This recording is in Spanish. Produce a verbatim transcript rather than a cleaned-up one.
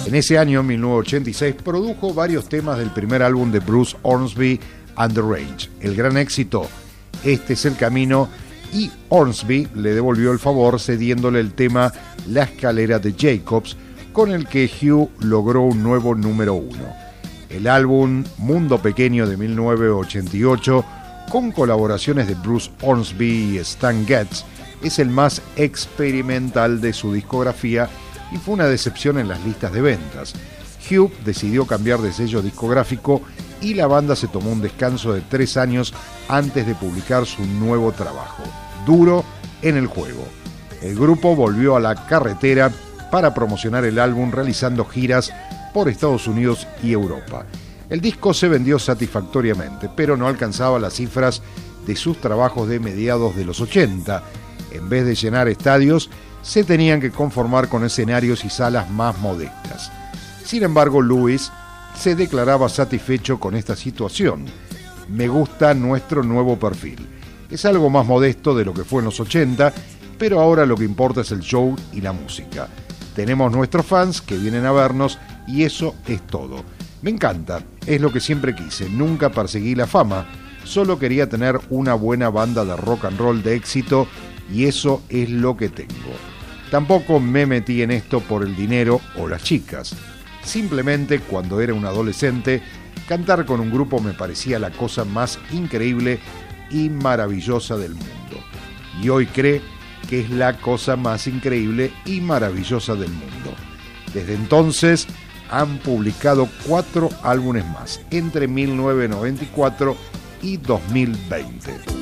En ese año, mil novecientos ochenta y seis, produjo varios temas del primer álbum de Bruce Hornsby and the Range. El gran éxito, Este es el camino, y Hornsby le devolvió el favor cediéndole el tema La escalera de Jacobs, con el que Hugh logró un nuevo número uno. El álbum Mundo Pequeño de mil novecientos ochenta y ocho, con colaboraciones de Bruce Hornsby y Stan Getz, es el más experimental de su discografía y fue una decepción en las listas de ventas. Hugh decidió cambiar de sello discográfico y la banda se tomó un descanso de tres años antes de publicar su nuevo trabajo, Duro en el juego. El grupo volvió a la carretera para promocionar el álbum realizando giras por Estados Unidos y Europa. El disco se vendió satisfactoriamente, pero no alcanzaba las cifras de sus trabajos de mediados de los ochenta. En vez de llenar estadios, se tenían que conformar con escenarios y salas más modestas. Sin embargo, Lewis se declaraba satisfecho con esta situación. Me gusta nuestro nuevo perfil. Es algo más modesto de lo que fue en los ochenta, pero ahora lo que importa es el show y la música. Tenemos nuestros fans que vienen a vernos y eso es todo. Me encanta, es lo que siempre quise, nunca perseguí la fama, solo quería tener una buena banda de rock and roll de éxito y eso es lo que tengo. Tampoco me metí en esto por el dinero o las chicas. Simplemente cuando era un adolescente, cantar con un grupo me parecía la cosa más increíble y maravillosa del mundo. Y hoy cree que es la cosa más increíble y maravillosa del mundo. Desde entonces han publicado cuatro álbumes más, entre mil novecientos noventa y cuatro y dos mil veinte.